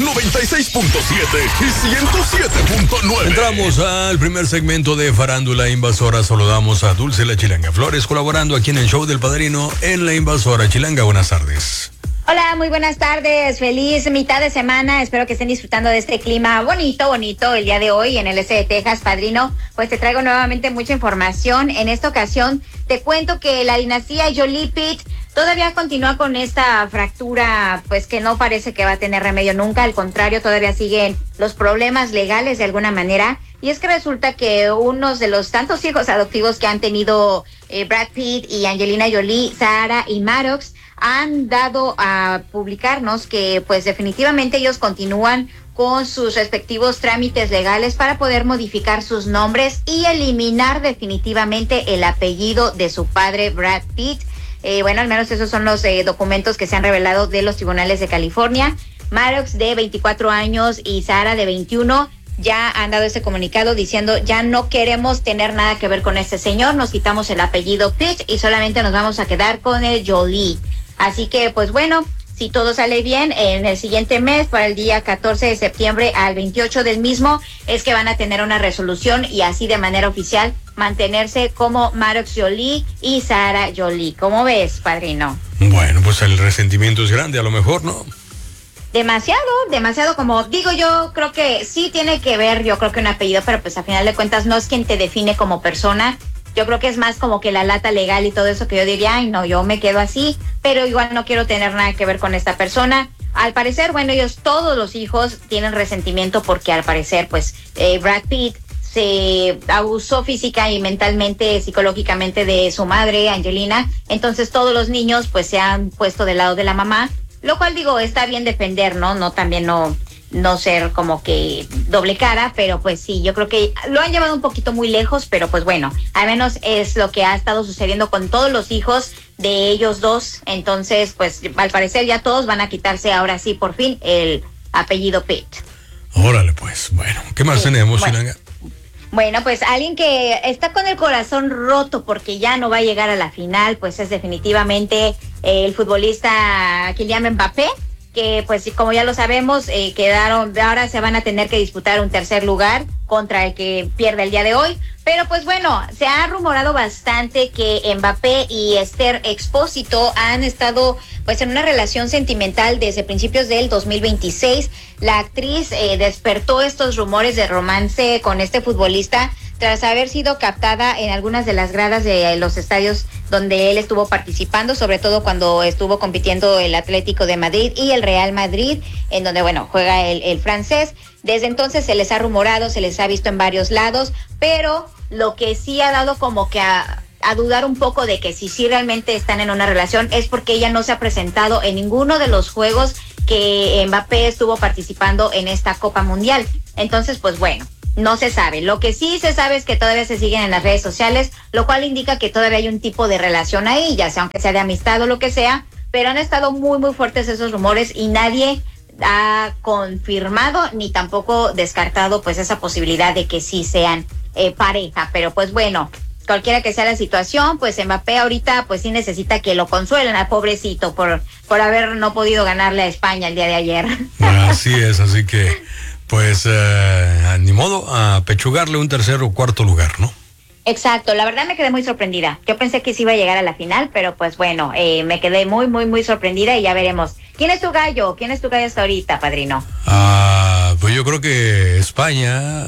96.7 y 107.9. Entramos al primer segmento de Farándula Invasora. Saludamos a Dulce La Chilanga Flores, colaborando aquí en el show del Padrino en La Invasora. Chilanga, buenas tardes. Hola, muy buenas tardes. Feliz mitad de semana. Espero que estén disfrutando de este clima bonito el día de hoy en el este de Texas, Padrino. Pues te traigo nuevamente mucha información. En esta ocasión te cuento que la dinastía Jolie Pitt todavía continúa con esta fractura, pues que no parece que va a tener remedio nunca. Al contrario, todavía siguen los problemas legales de alguna manera. Y es que resulta que unos de los tantos hijos adoptivos que han tenido Brad Pitt y Angelina Jolie, Sarah y Maddox, han dado a publicarnos que pues definitivamente ellos continúan con sus respectivos trámites legales para poder modificar sus nombres y eliminar definitivamente el apellido de su padre Brad Pitt. Bueno, al menos esos son los documentos que se han revelado de los tribunales de California. Maddox, de 24 años, y Sarah, de 21, ya han dado ese comunicado diciendo: ya no queremos tener nada que ver con este señor, nos quitamos el apellido Pitt y solamente nos vamos a quedar con el Jolie. Así que, pues bueno, si todo sale bien, en el siguiente mes, para el día 14 de septiembre al 28 del mismo, es que van a tener una resolución y así de manera oficial mantenerse como Maddox Jolie y Sarah Jolie. ¿Cómo ves, padrino? Bueno, pues el resentimiento es grande, a lo mejor, ¿no? Demasiado, como digo, yo creo que sí tiene que ver, yo creo que un apellido, pero pues a final de cuentas no es quien te define como persona. Yo creo que es más como que la lata legal y todo eso, que yo diría: ay, no, yo me quedo así, pero igual no quiero tener nada que ver con esta persona. Al parecer, bueno, ellos, todos los hijos, tienen resentimiento porque al parecer, pues, Brad Pitt se abusó física y mentalmente, psicológicamente de su madre, Angelina. Entonces todos los niños, pues, se han puesto del lado de la mamá, lo cual, digo, está bien defender, ¿no? No ser como que doble cara, pero pues sí, yo creo que lo han llevado un poquito muy lejos, pero pues bueno, al menos es lo que ha estado sucediendo con todos los hijos de ellos dos. Entonces, pues al parecer ya todos van a quitarse ahora sí, por fin, el apellido Pitt. Órale, pues, bueno, ¿qué más tenemos, Chilanga? Bueno, pues alguien que está con el corazón roto porque ya no va a llegar a la final, pues es definitivamente el futbolista Kylian Mbappé, que pues como ya lo sabemos, ahora se van a tener que disputar un tercer lugar contra el que pierde el día de hoy. Pero pues bueno, se ha rumorado bastante que Mbappé y Esther Expósito han estado pues en una relación sentimental desde principios del 2026. La actriz despertó estos rumores de romance con este futbolista tras haber sido captada en algunas de las gradas de los estadios donde él estuvo participando, sobre todo cuando estuvo compitiendo el Atlético de Madrid y el Real Madrid, en donde, bueno, juega el francés. Desde entonces se les ha rumorado, se les ha visto en varios lados, pero lo que sí ha dado como que a dudar un poco de que si sí realmente están en una relación es porque ella no se ha presentado en ninguno de los juegos que Mbappé estuvo participando en esta Copa Mundial. Entonces, pues bueno, no se sabe. Lo que sí se sabe es que todavía se siguen en las redes sociales, lo cual indica que todavía hay un tipo de relación ahí, ya sea aunque sea de amistad o lo que sea, pero han estado muy, muy fuertes esos rumores y nadie ha confirmado ni tampoco descartado pues esa posibilidad de que sí sean pareja. Pero pues bueno, cualquiera que sea la situación, pues Mbappé ahorita pues sí necesita que lo consuelen al pobrecito por haber no podido ganarle a España el día de ayer. Así es, así que pues ni modo, a pechugarle un tercer o cuarto lugar, ¿no? Exacto, la verdad me quedé muy sorprendida. Yo pensé que sí iba a llegar a la final, pero pues bueno, me quedé muy, muy, muy sorprendida y ya veremos. ¿Quién es tu gallo? ¿Quién es tu gallo hasta ahorita, padrino? Pues yo creo que España,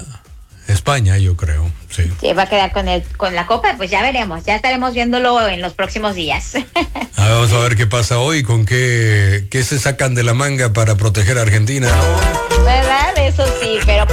yo creo, sí. Sí, va a quedar con la copa, pues ya veremos, ya estaremos viéndolo en los próximos días. Vamos a ver qué pasa hoy, con qué se sacan de la manga para proteger a Argentina, ¿no? ¿Verdad? Eso sí, pero pues